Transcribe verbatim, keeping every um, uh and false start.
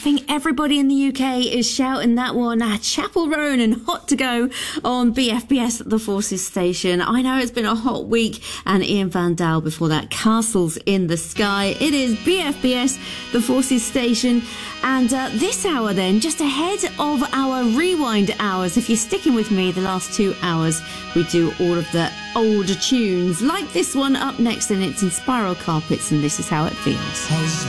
think everybody in the U K is shouting that one at Chapel Roan and Hot to Go on B F B S at the Forces Station. I know it's been a hot week, and Ian Van Dahl before that, Castles in the Sky. It is B F B S, the Forces Station, and uh, this hour then, just ahead of our rewind hours. If you're sticking with me the last two hours, we do all of the older tunes, like this one up next, and it's in Spiral Carpets, and This Is How It Feels.